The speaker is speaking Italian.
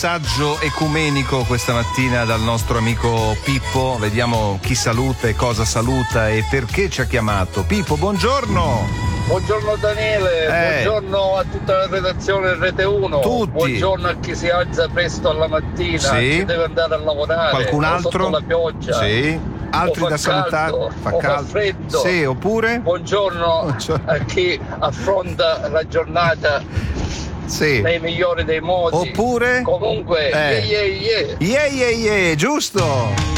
Messaggio ecumenico questa mattina dal nostro amico Pippo. Vediamo chi saluta e cosa saluta e perché ci ha chiamato. Pippo, buongiorno. Buongiorno Daniele, buongiorno a tutta la redazione RT1. Tutti. Buongiorno a chi si alza presto alla mattina, chi deve andare a lavorare. Qualcun altro? Sotto la pioggia. Sì. Altri da salutare? Fa freddo. Sì, oppure? Buongiorno a chi affronta la giornata nei migliori dei modi. Oppure? Comunque, giusto.